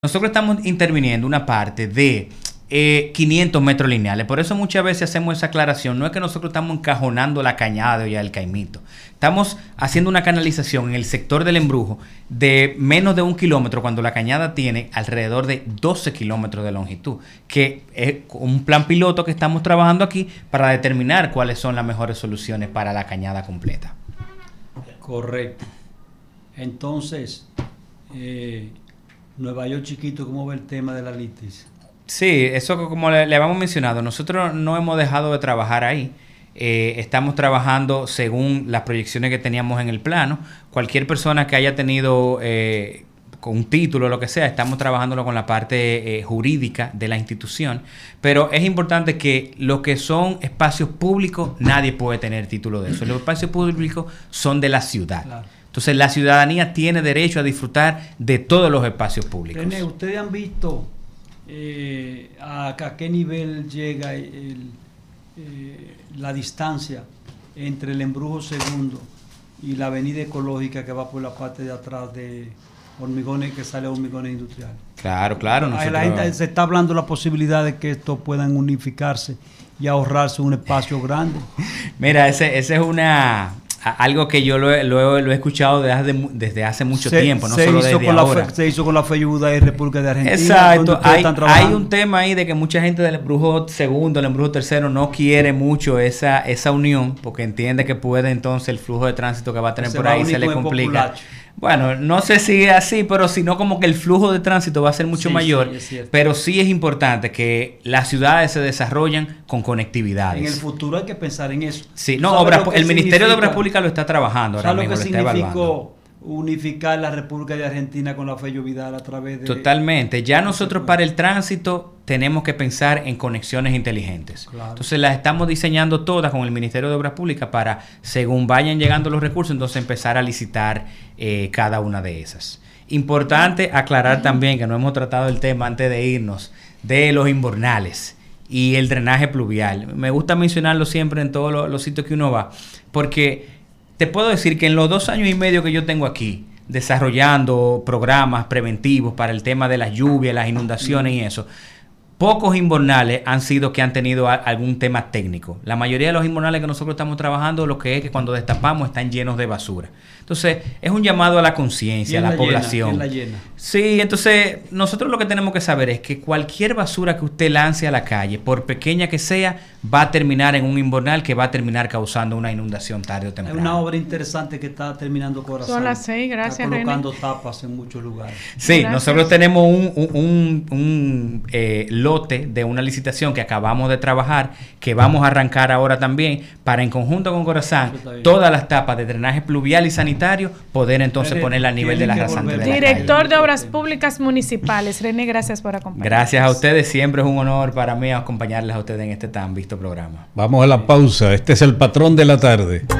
Nosotros estamos interviniendo una parte de 500 metros lineales. Por eso muchas veces hacemos esa aclaración. No es que nosotros estamos encajonando la cañada de Olla del Caimito. Estamos haciendo una canalización en el sector del Embrujo de menos de 1 kilómetro cuando la cañada tiene alrededor de 12 kilómetros de longitud, que es un plan piloto que estamos trabajando aquí para determinar cuáles son las mejores soluciones para la cañada completa. Correcto. Entonces, Nueva York chiquito, ¿cómo ve el tema de la litis? Sí, eso como le habíamos mencionado, nosotros no hemos dejado de trabajar ahí. Estamos trabajando según las proyecciones que teníamos en el plano. Cualquier persona que haya tenido con un título o lo que sea, estamos trabajándolo con la parte jurídica de la institución. Pero es importante que lo que son espacios públicos, nadie puede tener título de eso. Los espacios públicos son de la ciudad. Claro. Entonces la ciudadanía tiene derecho a disfrutar de todos los espacios públicos. René, ¿ustedes han visto a qué nivel llega la distancia entre el Embrujo Segundo y la avenida ecológica que va por la parte de atrás de Hormigones, que sale a Hormigones Industrial? Claro, claro. La gente se está hablando de la posibilidad de que estos puedan unificarse y ahorrarse un espacio grande. Mira, ese es algo que yo lo he escuchado desde hace mucho tiempo, no solo desde ahora. Se hizo con la Feyuda y República de Argentina. Exacto. Hay un tema ahí de que mucha gente del Embrujo Segundo, el Embrujo Tercero no quiere mucho esa unión porque entiende que puede entonces el flujo de tránsito que va a tener por ahí se le complica. Bueno, no sé si es así, pero sino como que el flujo de tránsito va a ser mucho mayor. Sí, pero sí es importante que las ciudades se desarrollen con conectividades. En el futuro hay que pensar en eso. Sí, no, el Ministerio de Obras Públicas lo está trabajando ahora mismo. ¿Sabes lo que significó unificar la República de Argentina con la Fello Vidal a través de...? Totalmente. Ya nosotros para el tránsito tenemos que pensar en conexiones inteligentes. Claro. Entonces las estamos diseñando todas con el Ministerio de Obras Públicas para, según vayan llegando los recursos, entonces empezar a licitar cada una de esas. Importante aclarar también que no hemos tratado el tema antes de irnos de los invernales y el drenaje pluvial. Me gusta mencionarlo siempre en todos los sitios que uno va, porque te puedo decir que en los 2 años y medio que yo tengo aquí, desarrollando programas preventivos para el tema de las lluvias, las inundaciones y eso, pocos invernales han sido que han tenido algún tema técnico. La mayoría de los invernales que nosotros estamos trabajando, lo que es que cuando destapamos están llenos de basura. Entonces, es un llamado a la conciencia, a la población. ¿Quién la llena? Sí, entonces, nosotros lo que tenemos que saber es que cualquier basura que usted lance a la calle, por pequeña que sea, va a terminar en un invernal que va a terminar causando una inundación tarde o temprano. Es una obra interesante que está terminando Corazón. Son las 6, gracias, está colocando tapas en muchos lugares. Sí, gracias. Nosotros tenemos un lote de una licitación que acabamos de trabajar, que vamos a arrancar ahora también, para en conjunto con Corazón, todas las tapas de drenaje pluvial y sanitario, poder entonces ponerla a nivel de la rasante de la calle. Director de Obras Públicas Municipales. René, gracias por acompañarnos. Gracias a ustedes, siempre es un honor para mí acompañarles a ustedes en este tan visto programa. Vamos a la pausa, este es el patrón de la tarde.